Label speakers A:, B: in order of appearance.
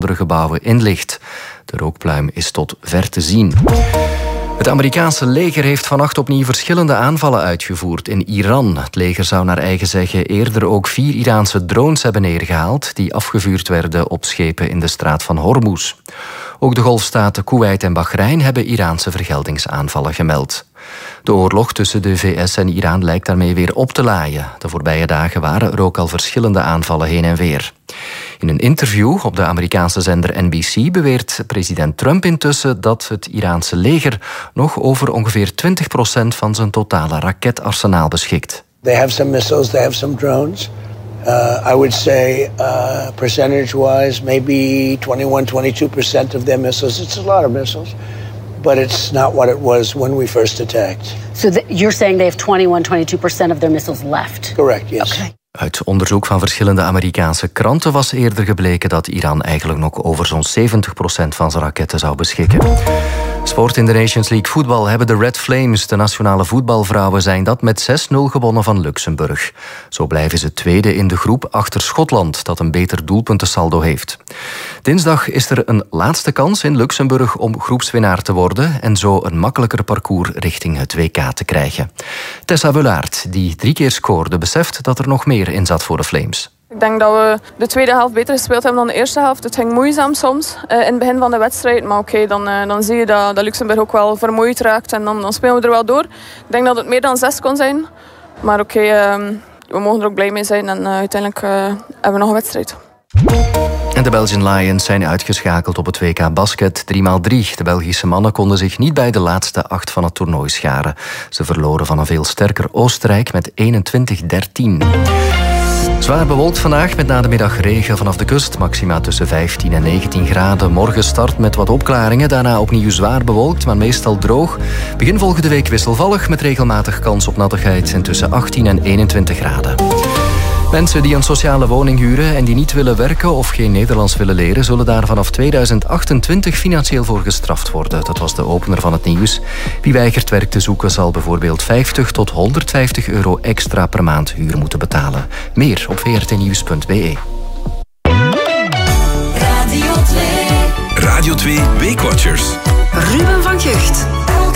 A: gebouwen in licht. De rookpluim is tot ver te zien. Het Amerikaanse leger heeft vannacht opnieuw verschillende aanvallen uitgevoerd in Iran. Het leger zou naar eigen zeggen eerder ook 4 Iraanse drones hebben neergehaald die afgevuurd werden op schepen in de straat van Hormuz. Ook de golfstaten Koeweit en Bahrein hebben Iraanse vergeldingsaanvallen gemeld. De oorlog tussen de VS en Iran lijkt daarmee weer op te laaien. De voorbije dagen waren er ook al verschillende aanvallen heen en weer. In een interview op de Amerikaanse zender NBC beweert president Trump intussen dat het Iraanse leger nog over ongeveer 20% van zijn totale raketarsenaal beschikt.
B: They have some missiles, they have some drones. I would say percentage-wise, maybe 21-22% of their missiles. It's a lot of missiles, but it's not what it was when we first attacked.
C: So you're saying they have 21-22% of their missiles left?
B: Correct, yes.
C: Okay.
A: Uit onderzoek van verschillende Amerikaanse kranten was eerder gebleken dat Iran eigenlijk nog over zo'n 70% van zijn raketten zou beschikken. Sport in de Nations League voetbal hebben de Red Flames, de nationale voetbalvrouwen, zijn dat met 6-0 gewonnen van Luxemburg. Zo blijven ze tweede in de groep achter Schotland, dat een beter doelpuntensaldo heeft. Dinsdag is er een laatste kans in Luxemburg om groepswinnaar te worden en zo een makkelijker parcours richting het WK te krijgen. Tessa Wulaert, die 3 keer scoorde, beseft dat er nog meer in zat voor de Flames.
D: Ik denk dat we de tweede helft beter gespeeld hebben dan de eerste helft. Het ging moeizaam soms in het begin van de wedstrijd. Maar oké, dan zie je dat Luxemburg ook wel vermoeid raakt. En dan spelen we er wel door. Ik denk dat het meer dan 6 kon zijn. Maar oké, we mogen er ook blij mee zijn. En uiteindelijk hebben we nog een wedstrijd.
A: En de Belgian Lions zijn uitgeschakeld op het WK Basket 3x3. De Belgische mannen konden zich niet bij de laatste 8 van het toernooi scharen. Ze verloren van een veel sterker Oostenrijk met 21-13. Zwaar bewolkt vandaag met na de middag regen vanaf de kust. Maxima tussen 15 en 19 graden. Morgen start met wat opklaringen. Daarna opnieuw zwaar bewolkt, maar meestal droog. Begin volgende week wisselvallig met regelmatig kans op nattigheid. En tussen 18 en 21 graden. Mensen die een sociale woning huren en die niet willen werken of geen Nederlands willen leren, zullen daar vanaf 2028 financieel voor gestraft worden. Dat was de opener van het nieuws. Wie weigert werk te zoeken zal bijvoorbeeld 50 tot 150 euro extra per maand huur moeten betalen. Meer op vrtnieuws.be.
E: Radio 2 Weekwatchers.
F: Ruben van Gucht.